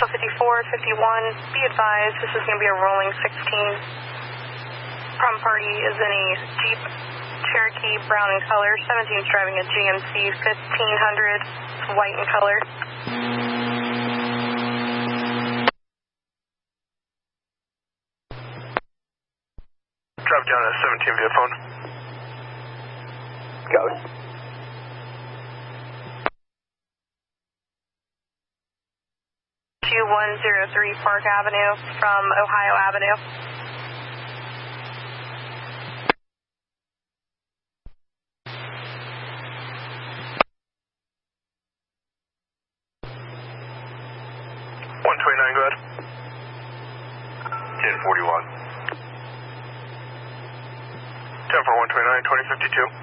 So 54, 51, be advised, this is going to be a rolling 16. Prom party is in a Jeep Cherokee brown in color. 17's driving a GMC 1500. It's white in color. Drop down to 17 via phone. Go. 2103 Park Avenue from Ohio Avenue. Go ahead. 1041. 10 for 129, 2052.